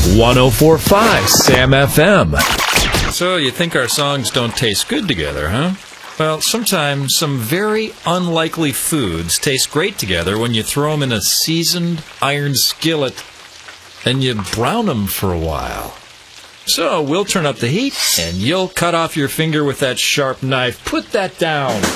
104.5 Sam FM. So you think our songs don't taste good together, huh? Well, sometimes some very unlikely foods taste great together when you throw them in a seasoned iron skillet and you brown them for a while. So we'll turn up the heat and you'll cut off your finger with that sharp knife. Put that down.